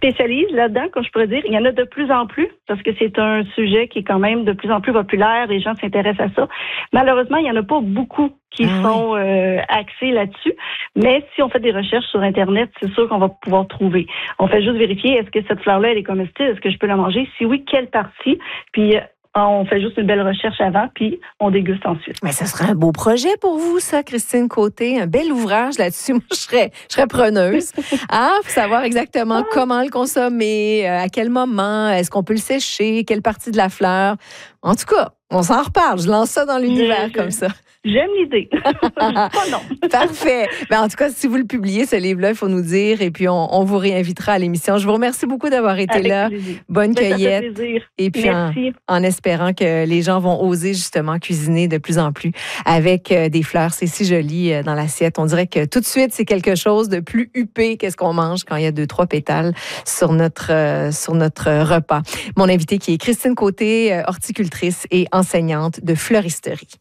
spécialise là-dedans, comme je pourrais dire. Il y en a de plus en plus parce que c'est un sujet qui est quand même de plus en plus populaire. Les gens s'intéressent à ça. Malheureusement, il n'y en a pas beaucoup qui sont axés là-dessus. Mais si on fait des recherches sur Internet, c'est sûr qu'on va pouvoir trouver. On fait juste vérifier, est-ce que cette fleur-là, elle est comestible? Est-ce que je peux la manger? Si oui, quelle partie? Puis on fait juste une belle recherche avant, puis on déguste ensuite. Mais ce serait un beau projet pour vous, ça, Christine Côté. Un bel ouvrage là-dessus. Moi, je serais preneuse. Faut savoir exactement comment le consommer, à quel moment, est-ce qu'on peut le sécher, quelle partie de la fleur. En tout cas, on s'en reparle. Je lance ça dans l'univers comme ça. J'aime l'idée. Pas non. Parfait. En tout cas, si vous le publiez, ce livre-là, il faut nous dire et puis on vous réinvitera à l'émission. Je vous remercie beaucoup d'avoir été Avec là. Plaisir. Bonne cueillette. Ça fait plaisir. Et puis en espérant que les gens vont oser justement cuisiner de plus en plus avec des fleurs. C'est si joli dans l'assiette. On dirait que tout de suite, c'est quelque chose de plus huppé qu'est-ce qu'on mange quand il y a 2-3 pétales sur notre repas. Mon invité qui est Christine Côté, horticultrice et enseignante de fleuristerie.